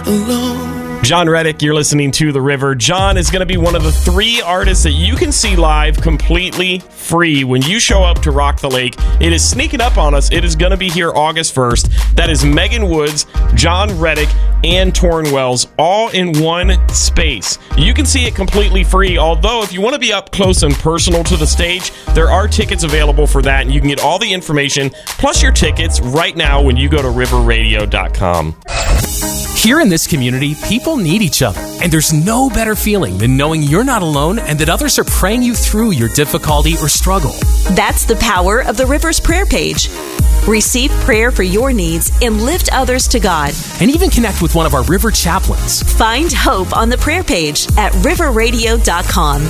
alone. John Reddick, you're listening to The River. John is going to be one of the 3 artists that you can see live completely free when you show up to Rock the Lake. It is sneaking up on us. It is going to be here August 1st. That is Megan Woods, John Reddick, and Torrin Wells all in one space. You can see it completely free, although if you want to be up close and personal to the stage, there are tickets available for that, and you can get all the information plus your tickets right now when you go to riverradio.com. Here in this community, people need each other, and there's no better feeling than knowing you're not alone and that others are praying you through your difficulty or struggle. That's the power of the River's prayer page. Receive prayer for your needs and lift others to God. And even connect with one of our River chaplains. Find hope on the prayer page at riverradio.com.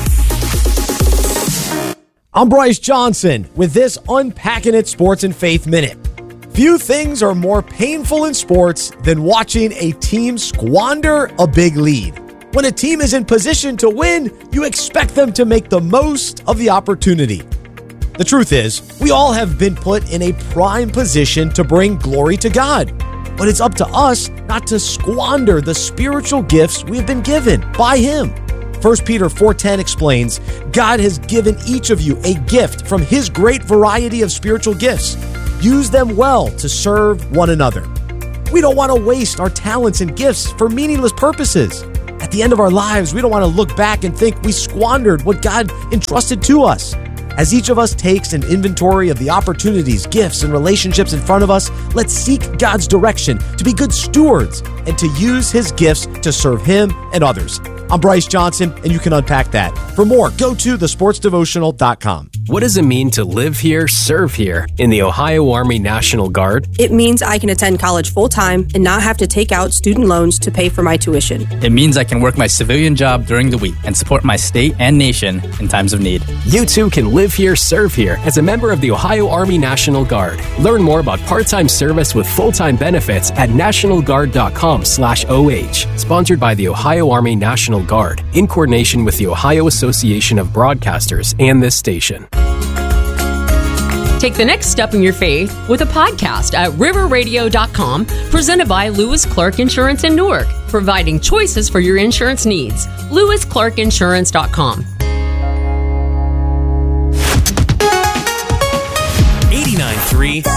I'm Bryce Johnson with this Unpacking It Sports and Faith Minute. Few things are more painful in sports than watching a team squander a big lead. When a team is in position to win, you expect them to make the most of the opportunity. The truth is, we all have been put in a prime position to bring glory to God. But it's up to us not to squander the spiritual gifts we have been given by Him. 1 Peter 4:10 explains, God has given each of you a gift from His great variety of spiritual gifts. Use them well to serve one another. We don't want to waste our talents and gifts for meaningless purposes. At the end of our lives, we don't want to look back and think we squandered what God entrusted to us. As each of us takes an inventory of the opportunities, gifts, and relationships in front of us, let's seek God's direction to be good stewards and to use His gifts to serve Him and others. I'm Bryce Johnson, and you can unpack that. For more, go to thesportsdevotional.com. What does it mean to live here, serve here in the Ohio Army National Guard? It means I can attend college full-time and not have to take out student loans to pay for my tuition. It means I can work my civilian job during the week and support my state and nation in times of need. You too can live here, serve here as a member of the Ohio Army National Guard. Learn more about part-time service with full-time benefits at nationalguard.com/OH. Sponsored by the Ohio Army National Guard in coordination with the Ohio Association of Broadcasters and this station. Take the next step in your faith with a podcast at riverradio.com, presented by Lewis Clark Insurance in Newark, providing choices for your insurance needs. LewisClarkInsurance.com.